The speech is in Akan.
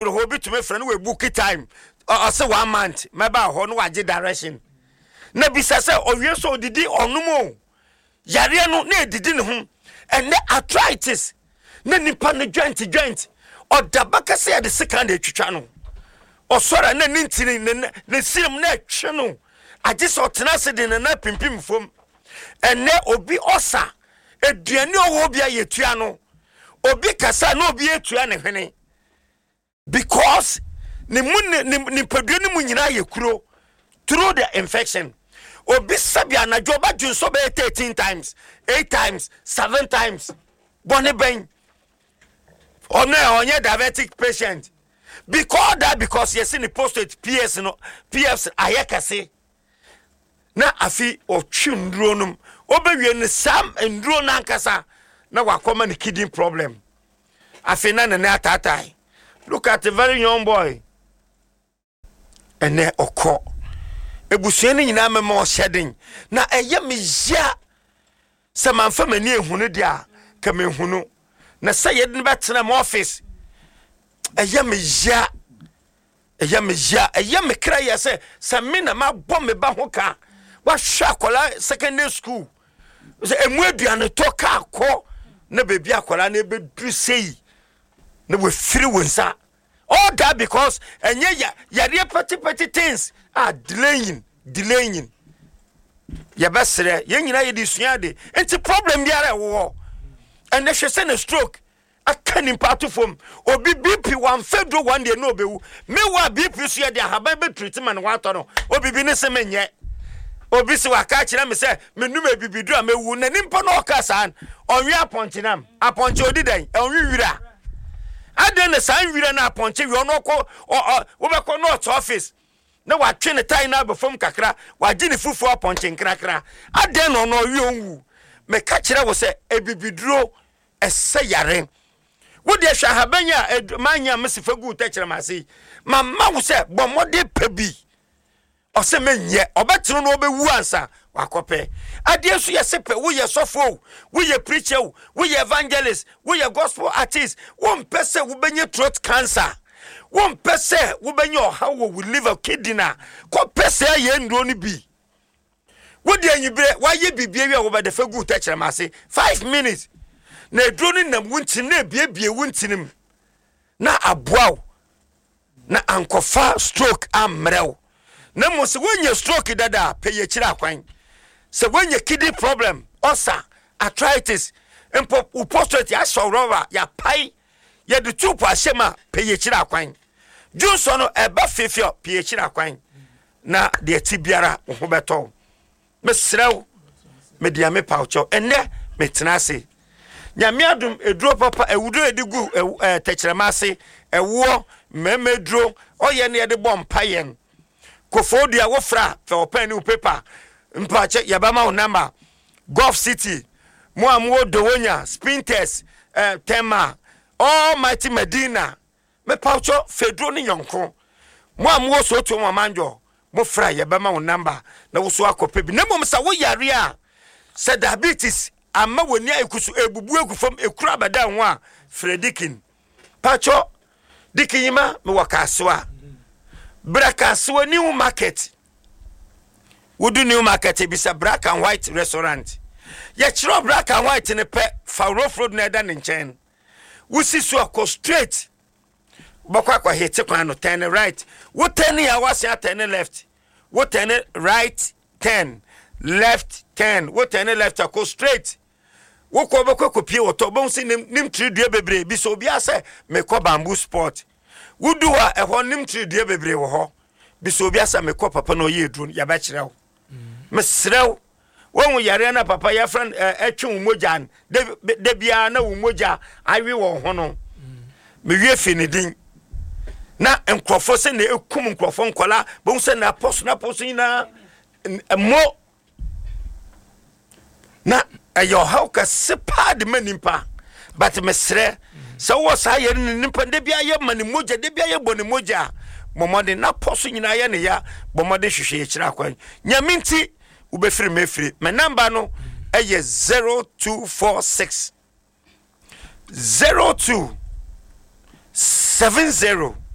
ho bi to me friend we book time or say 1 month meba ho no wage direction na bisa say owie so didi onumo yare no na edidi ne ho and arthritis na nipa ne joint or dabaka say the second etwitwa no osora na nintini ne sirim na atwe no age so tena se de na pimpim fom ene obi osa eduane owo bia yetua no obi kasa na obi etua ne hwene because ni padua ni mu nyina yekuro through the infection obi sabia na joba junso be 13 times 8 times 7 times bone ben onye diabetic patient because you see the posted PS no PFs ayekase na afi otwindro num obewie ne sam ndro na nkasa na wakoma ne kidney problem afi na ne atatai. Look at a very young boy ene okọ ebusuani nyina memo shedding na eye meja se manfa mani ehunu dia ka mehunu na se yedin betena mo office eye meja eye mekra ya se me na mabọ me ba ho ka wa hwa akola secondary school se emu aduane to ka akọ na bebi akola na ebedu sei na we free wonsa all that because enye ya petty things are delaying ya basere ye nyina ye disuade enti problem biara wo and they should send a stroke a canning part of him obi BP one federal one day no be me wa BP so ye dey haba be treatment one to no obi bi ne se menye obi se wa ka kire me se menum ebibidu a mewu na nimpa no okasa onwe apontinam aponche odidan onwe wira aden ne san wira na aponche wi ono ko wo be ko north office na wa twe ne tai na befom kakra wa gi ne fufu aponche nkrakra aden no no wi onwu me ka kire wo se ebibiduro ese yare wo de hwa habanya manya mesifagu ta kire mase mama wo se bomode pabi o se menye obetru no obewu ansa wakope ade su ye sepe wo ye sofo wo ye preacher wo ye evangelist wo ye gospel artist wo mpese wo benye throat cancer wo mpese wo benye ohawo wo liver kidney ko pese ye ndro ni bi wo de anyibere wa ye bibie wi a wo be de fagu ta kire mase 5 minutes na edro ni nam wunti na biebie wuntinim na aboaw na ankofa stroke amrew na mo se wonye stroke dada peye kire akwan se wonye kidney problem ulcer arthritis empo prostate ya shawrowa ya pai ya de tupu ashema peye kire akwan junso no eba fefio peye kire akwan na de tibiara ho beto mesrew media me paucho enne metenase nyame adum eduro papa ewuduro edigu tekremase ewo memeduro oye ne de bompa yen kofodia wofra fe open new paper mpache yabama o number Gulf City mo amwo dowonya sprinters tema Almighty Medina me paucho fedro ni yonko mo amwo so to mo manjo mo fra yabama o number na wo so akope bi na mom sa wo yare a se diabetes amma woni ayekusu ebubu egufom ekura bada ho a Fredikin pacho dikiyima me wakasoa brakasoa new market wudu new market bisa black and white restaurant ye chiro black and white ne pe Fawrof Road na eda ne nchen wusi so ko straight bokwa hit kwan no turn right wo turn ya wasi turn left wo turn right 10 left 10 wo turn left ko straight wo ko bokwa pie wo to bon si nim tridua bebre bi so bia se me ko bamboo sport wudu a ehon nim tridua bebre wo ho bi so bia se me ko papa no ye dru ya ba kirew mesrew won yare na papa ya friend etwe umojan de bia na umoja awi wo ho no me wie finidin na enkrofo se na ekum enkrofo nkola bon se na poso ina mo na ayo how ka sepa de manimpa but mesre so wo sa yere nimpa de bia ye mani moja de bia ye boni moja momode na poso nyina ye ne ya bomode hwehwe ye kira kwan nyaminti ubefiri mefiri me number no eye 0246 0270